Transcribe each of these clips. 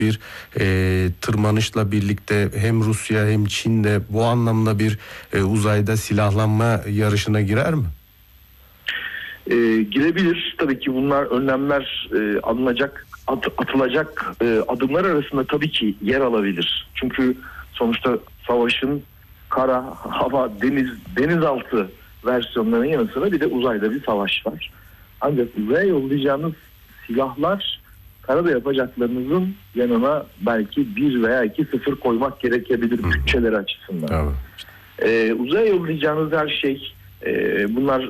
bir tırmanışla birlikte hem Rusya hem Çin de bu anlamda bir uzayda silahlanma yarışına girer mi? Girebilir. Tabii ki bunlar önlemler alınacak, atılacak adımlar arasında tabii ki yer alabilir. Çünkü sonuçta savaşın kara, hava, denizaltı versiyonlarının yanı sıra bir de uzayda bir savaş var. Ancak uzaya yollayacağınız silahlar karada yapacaklarınızın yanına belki 1 veya 2 sıfır koymak gerekebilir bütçeleri açısından. Tamam. Uzaya yollayacağınız her şey, bunlar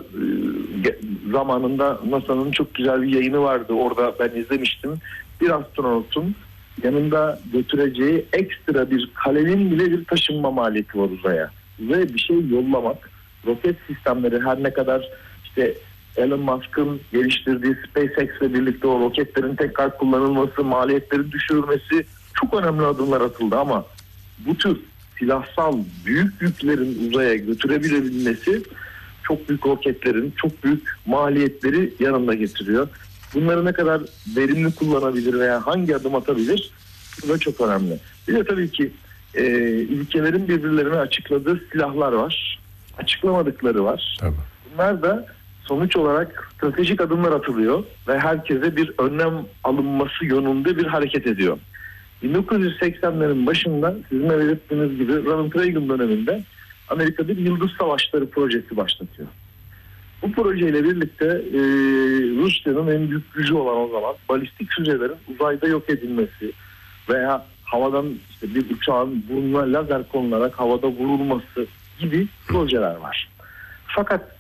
zamanında NASA'nın çok güzel bir yayını vardı. Orada ben izlemiştim. Bir astronotun yanında götüreceği ekstra bir kalenin bile bir taşınma maliyeti var uzaya. Uzaya bir şey yollamak, roket sistemleri her ne kadar işte Elon Musk'ın geliştirdiği SpaceX ile birlikte o roketlerin tekrar kullanılması, maliyetlerin düşürülmesi çok önemli adımlar atıldı ama bu tür silahsal büyük yüklerin uzaya götürebilmesi çok büyük roketlerin çok büyük maliyetleri yanında getiriyor. Bunları ne kadar verimli kullanabilir veya hangi adım atabilir? Bu da çok önemli. Bir de tabii ki ülkelerin birbirlerine açıkladığı silahlar var. Açıklamadıkları var. Tabii. Bunlar da sonuç olarak stratejik adımlar atılıyor ve herkese bir önlem alınması yönünde bir hareket ediyor. 1980'lerin başında sizin de belirttiğiniz gibi Ronald Reagan döneminde Amerika bir Yıldız Savaşları projesi başlatıyor. Bu projeyle birlikte Rusya'nın en büyük gücü olan o zaman balistik füzelerin uzayda yok edilmesi veya havadan işte bir uçağın burnuna lazer konularak havada vurulması gibi projeler var. Fakat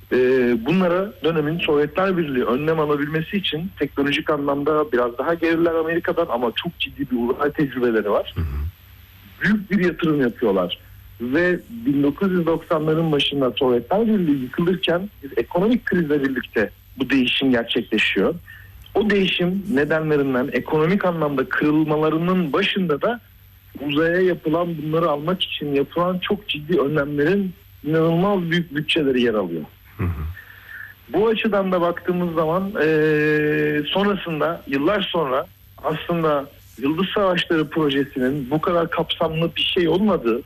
bunlara dönemin Sovyetler Birliği önlem alabilmesi için teknolojik anlamda biraz daha geriler Amerika'dan ama çok ciddi bir uzay tecrübeleri var. Büyük bir yatırım yapıyorlar. Ve 1990'ların başında Sovyetler Birliği yıkılırken ekonomik krizle birlikte bu değişim gerçekleşiyor. O değişim nedenlerinden ekonomik anlamda kırılmalarının başında da uzaya yapılan bunları almak için yapılan çok ciddi önlemlerin inanılmaz büyük bütçeleri yer alıyor. Bu açıdan da baktığımız zaman sonrasında yıllar sonra aslında Yıldız Savaşları projesinin bu kadar kapsamlı bir şey olmadığı,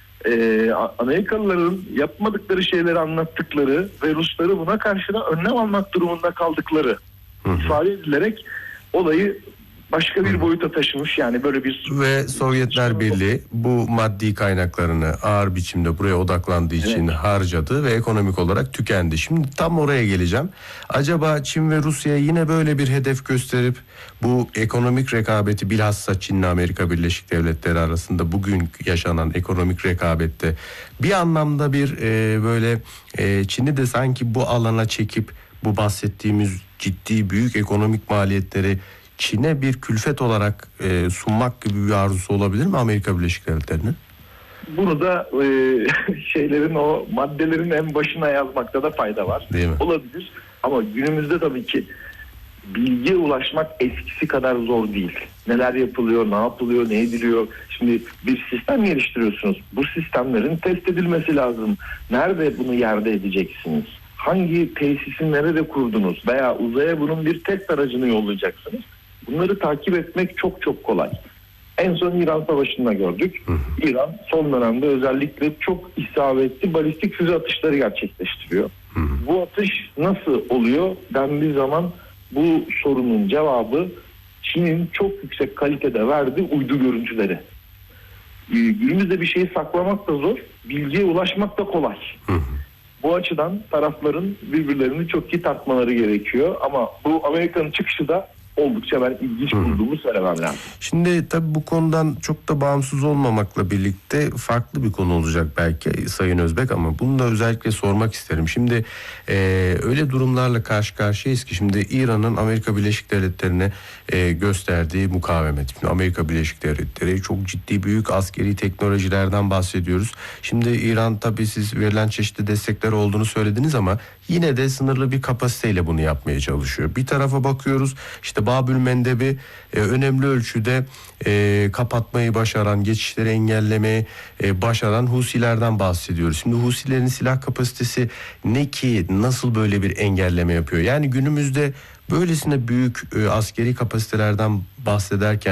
Amerikalıların yapmadıkları şeyleri anlattıkları ve Rusları buna karşı da önlem almak durumunda kaldıkları ifade edilerek olayı başka bir boyuta taşımış. Yani böyle bir... Ve Sovyetler Birliği bu maddi kaynaklarını ağır biçimde buraya odaklandığı için harcadı ve ekonomik olarak tükendi. Şimdi tam oraya geleceğim. Acaba Çin ve Rusya yine böyle bir hedef gösterip bu ekonomik rekabeti, bilhassa Çin'le Amerika Birleşik Devletleri arasında bugün yaşanan ekonomik rekabette bir anlamda bir böyle Çin'i de sanki bu alana çekip bu bahsettiğimiz ciddi büyük ekonomik maliyetleri Çin'e bir külfet olarak sunmak gibi bir arzusu olabilir mi Amerika Birleşik Devletleri'nin? Bunu da şeylerin, o maddelerin en başına yazmakta da fayda var. Değil mi? Olabilir ama günümüzde tabii ki bilgiye ulaşmak eskisi kadar zor değil. Neler yapılıyor, ne yapılıyor, ne ediliyor. Şimdi bir sistem geliştiriyorsunuz. Bu sistemlerin test edilmesi lazım. Nerede bunu yerde edeceksiniz? Hangi tesisi nerede kurdunuz? Veya uzaya bunun bir test aracını yollayacaksınız. Bunları takip etmek çok çok kolay. En son İran Savaşı'nda gördük. İran son dönemde özellikle çok isabetli balistik füze atışları gerçekleştiriyor. Bu atış nasıl oluyor dendiği zaman bu sorunun cevabı Çin'in çok yüksek kalitede verdiği uydu görüntüleri. Günümüzde bir şeyi saklamak da zor, bilgiye ulaşmak da kolay. Bu açıdan tarafların birbirlerini çok iyi tartmaları gerekiyor. Ama bu Amerika'nın çıkışı da oldukça ben ilginç bulduğumu söylemem lazım. Şimdi tabii bu konudan çok da bağımsız olmamakla birlikte farklı bir konu olacak belki Sayın Özbek, ama bunu da özellikle sormak isterim. Şimdi öyle durumlarla karşı karşıyayız ki şimdi İran'ın Amerika Birleşik Devletleri'ne gösterdiği mukavemet. Şimdi Amerika Birleşik Devletleri çok ciddi büyük askeri teknolojilerden bahsediyoruz. Şimdi İran, tabii siz verilen çeşitli destekler olduğunu söylediniz ama yine de sınırlı bir kapasiteyle bunu yapmaya çalışıyor. Bir tarafa bakıyoruz, işte Babül Mendeb'i önemli ölçüde kapatmayı başaran, geçişleri engellemeyi başaran Husilerden bahsediyoruz. Şimdi Husilerin silah kapasitesi ne ki, nasıl böyle bir engelleme yapıyor? Yani günümüzde böylesine büyük askeri kapasitelerden bahsederken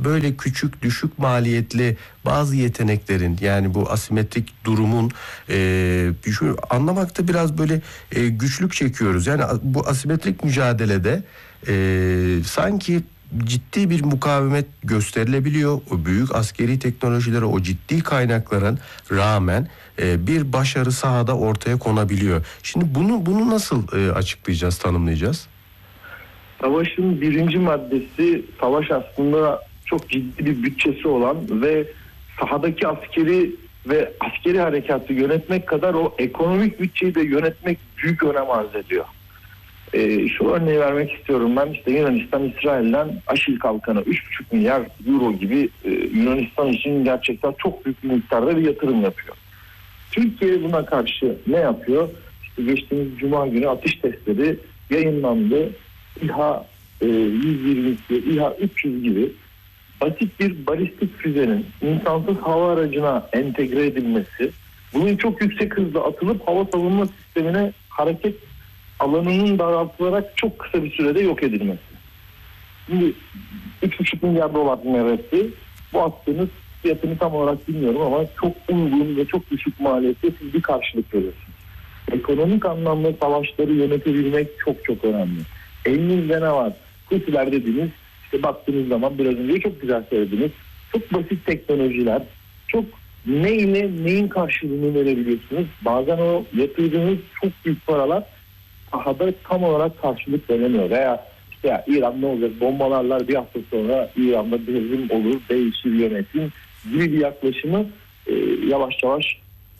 böyle küçük düşük maliyetli bazı yeteneklerin, yani bu asimetrik durumun şu anlamakta biraz böyle güçlük çekiyoruz. Yani bu asimetrik mücadelede sanki ciddi bir mukavemet gösterilebiliyor. O büyük askeri teknolojilere, o ciddi kaynakların rağmen bir başarı sahada ortaya konabiliyor. Şimdi bunu nasıl açıklayacağız, tanımlayacağız? Savaşın birinci maddesi, savaş aslında çok ciddi bir bütçesi olan ve sahadaki askeri harekatı yönetmek kadar o ekonomik bütçeyi de yönetmek büyük önem arz ediyor. Şu örneği vermek istiyorum ben. İşte Yunanistan İsrail'den Aşil Kalkanı 3,5 milyar euro gibi Yunanistan için gerçekten çok büyük bir miktarda bir yatırım yapıyor. Türkiye buna karşı ne yapıyor? İşte geçtiğimiz Cuma günü atış testleri yayınlandı. İHA 122, İHA 300 gibi basit bir balistik füzenin insansız hava aracına entegre edilmesi, bunun çok yüksek hızla atılıp hava savunma sistemine hareket alanının daraltılarak çok kısa bir sürede yok edilmesi. Şimdi 3,5 milyar dolar neresi? Bu attığınız fiyatını tam olarak bilmiyorum ama çok uygun ve çok düşük maliyette siz bir karşılık veriyorsunuz. Ekonomik anlamda savaşları yönetebilmek çok çok önemli. Elinizde ne var? Kutiler dediğiniz, işte baktığınız zaman biraz önce çok güzel söylediniz. Çok basit teknolojiler, çok neyin karşılığını verebiliyorsunuz. Bazen o yatırdığınız çok büyük paralar sahada tam olarak karşılık veremiyor. Veya işte ya İran ne olacak, bombalarlar, bir hafta sonra İran'da devrim olur, değişir yönetim gibi bir yaklaşımı yavaş yavaş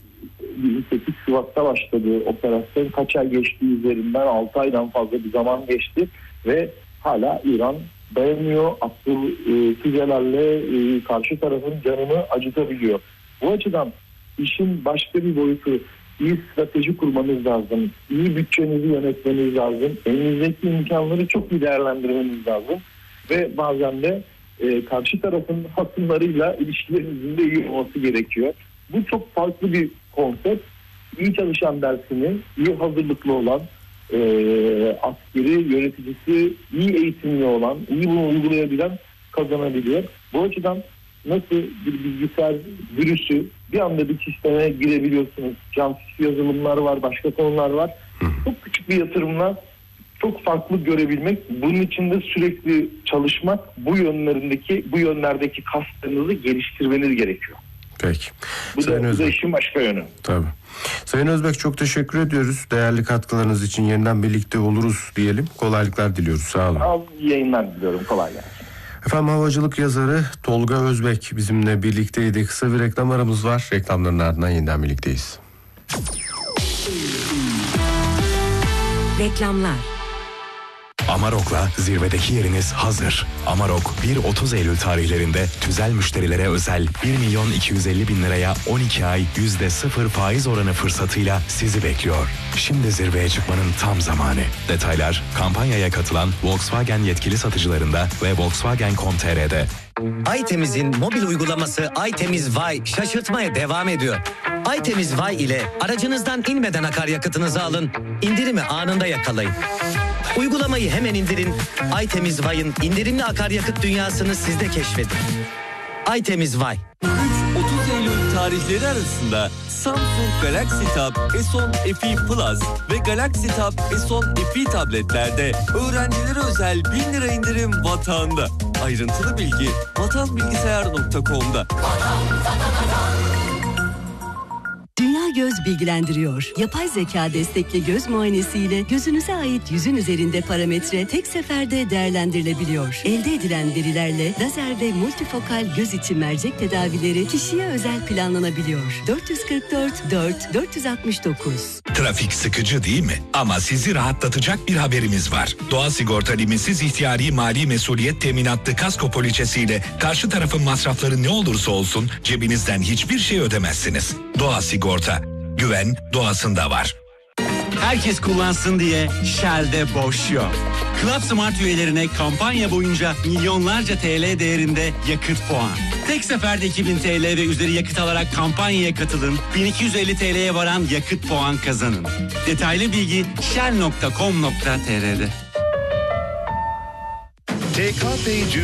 28 Şubat'ta başladı operasyon. Kaç ay geçti üzerinden, 6 aydan fazla bir zaman geçti ve hala İran dayanıyor. Attığı füzelerle karşı tarafın canını acıtabiliyor. Bu açıdan işin başka bir boyutu, iyi strateji kurmanız lazım. İyi bütçenizi yönetmeniz lazım. Elinizdeki imkanları çok iyi değerlendirmeniz lazım. Ve bazen de karşı tarafın hasımlarıyla ilişkilerinizin de iyi olması gerekiyor. Bu çok farklı bir konsept. İyi çalışan dersini, iyi hazırlıklı olan, askeri yöneticisi iyi eğitimli olan, iyi bunu uygulayabilen kazanabiliyor. Bu açıdan nasıl bir bilgisayar virüsü bir anda bir sisteme girebiliyorsunuz. Cansız yazılımlar var, başka konular var. Çok küçük bir yatırımla çok farklı görebilmek, bunun için de sürekli çalışmak, bu yönlerdeki kaslarınızı geliştirmeniz gerekiyor. Peki. Bu da işin başka yönü. Tabii. Sayın Özbek, çok teşekkür ediyoruz. Değerli katkılarınız için yeniden birlikte oluruz diyelim. Kolaylıklar diliyoruz. Sağ olun. İyi yayınlar diliyorum. Kolay gelsin. Efendim, havacılık yazarı Tolga Özbek bizimle birlikteydi. Kısa bir reklam aramız var. Reklamların ardından yeniden birlikteyiz. Reklamlar. Amarok'la zirvedeki yeriniz hazır. Amarok 1-30 Eylül tarihlerinde tüzel müşterilere özel 1.250.000 liraya 12 ay %0 faiz oranı fırsatıyla sizi bekliyor. Şimdi zirveye çıkmanın tam zamanı. Detaylar kampanyaya katılan Volkswagen yetkili satıcılarında ve Volkswagen.com.tr'de. Aytemiz'in mobil uygulaması Aytemiz Vay şaşırtmaya devam ediyor. Aytemiz Vay ile aracınızdan inmeden akaryakıtınızı alın, indirimi anında yakalayın. Uygulamayı hemen indirin, Aytemiz Vay'ın indirimli akaryakıt dünyasını siz de keşfedin. Aytemiz Vay. 3-30 Eylül tarihleri arasında Samsung Galaxy Tab S10 FE Plus ve Galaxy Tab S10 FE tabletlerde öğrencilere özel 1.000 lira indirim Vatan'da. Ayrıntılı bilgi vatanbilgisayar.com'da. Dünya Göz bilgilendiriyor. Yapay zeka destekli göz muayenesiyle gözünüze ait yüzün üzerinde parametre tek seferde değerlendirilebiliyor. Elde edilen verilerle lazer ve multifokal göz içi mercek tedavileri kişiye özel planlanabiliyor. 444 4 469. Trafik sıkıcı değil mi? Ama sizi rahatlatacak bir haberimiz var. Doğa Sigorta limitsiz ihtiyari mali mesuliyet teminatlı kasko poliçesiyle karşı tarafın masrafları ne olursa olsun cebinizden hiçbir şey ödemezsiniz. Doğa Sigorta. Güven doğasında var. Herkes kullansın diye Shell'de boş yok. Club Smart üyelerine kampanya boyunca milyonlarca TL değerinde yakıt puan. Tek seferde 2000 TL ve üzeri yakıt alarak kampanyaya katılın. 1250 TL'ye varan yakıt puan kazanın. Detaylı bilgi shell.com.tr'de. TKP